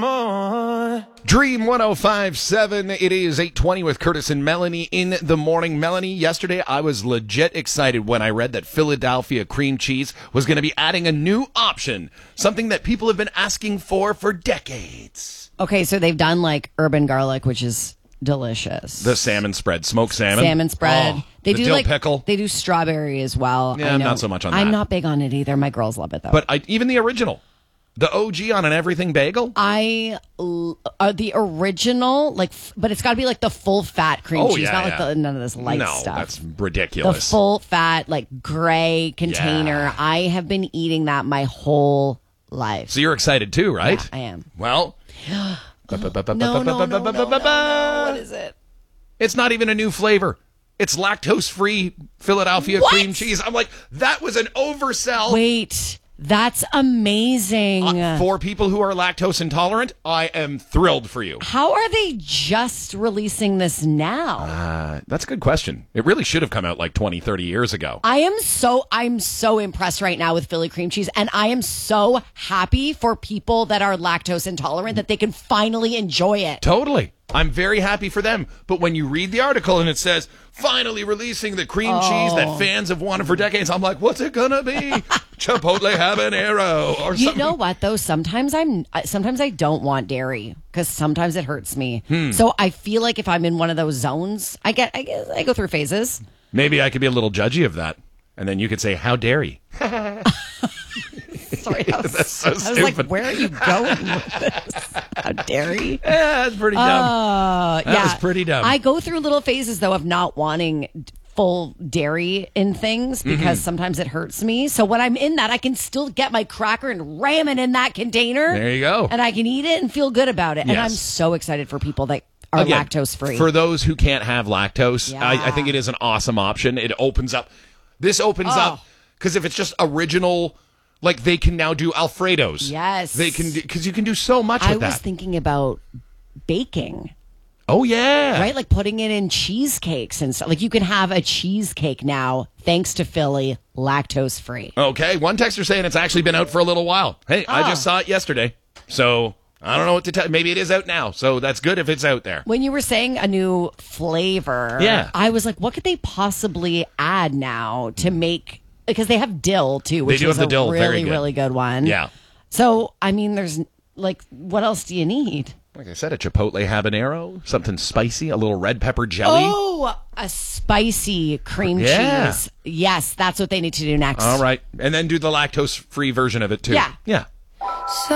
more. Dream 105.7. It is 8:20 with Curtis and Melanie in the morning. Melanie, yesterday I was legit excited when I read that Philadelphia cream cheese was going to be adding a new option, something that people have been asking for decades. Okay, so they've done like urban garlic, which is delicious. The salmon spread, smoked salmon. Salmon spread. Oh, they the do dill like pickle. They do strawberry as well. Yeah, I know. not so much on that. I'm not big on it either. My girls love it though. But even the original, the OG on an everything bagel. The original, but it's got to be like the full fat cream cheese, not like none of this light stuff. No, that's ridiculous. The full fat, like gray container. Yeah. I have been eating that my whole life. So you're excited too, right? Yeah, I am. Well, No. What is it? It's not even a new flavor. It's lactose-free Philadelphia cream cheese. I'm like, that was an oversell. Wait, that's amazing. For people who are lactose intolerant, I am thrilled for you. How are they just releasing this now? That's a good question. It really should have come out like 20, 30 years ago. I'm so impressed right now with Philly cream cheese, and I am so happy for people that are lactose intolerant that they can finally enjoy it. Totally. I'm very happy for them. But when you read the article and it says, finally releasing the cream cheese that fans have wanted for decades, I'm like, what's it gonna be? Chipotle habanero or something. You know what though? Sometimes I don't want dairy because sometimes it hurts me. So I feel like if I'm in one of those zones, I go through phases. Maybe I could be a little judgy of that. And then you could say, how dare you? Sorry, That's so I was stupid. like, where are you going with this? How dare you? Yeah, that's pretty dumb. That was pretty dumb. I go through little phases, though, of not wanting full dairy in things because sometimes it hurts me. So when I'm in that, I can still get my cracker and ram it in that container. There you go. And I can eat it and feel good about it. And Yes. I'm so excited for people that are Again, lactose-free. For those who can't have lactose, Yeah. I think it is an awesome option. It opens up. This opens up because if it's just original, like they can now do Alfredos. Yes. They can, because you can do so much I with that. was thinking about baking. Oh, yeah. Right? Like putting it in cheesecakes and stuff. Like you can have a cheesecake now, thanks to Philly, lactose free. Okay. One texter saying it's actually been out for a little while. Hey, I just saw it yesterday. So I don't know what to tell. Maybe it is out now. So that's good if it's out there. When you were saying a new flavor, I was like, what could they possibly add now to make, because they have dill too, which They do is have the dill. a Very really, good. really good one. Yeah. So, I mean, there's like, what else do you need? Like I said, a Chipotle habanero, something spicy, a little red pepper jelly. Oh, a spicy cream cheese. Yes, that's what they need to do next. All right. And then do the lactose-free version of it, too. Yeah. Yeah.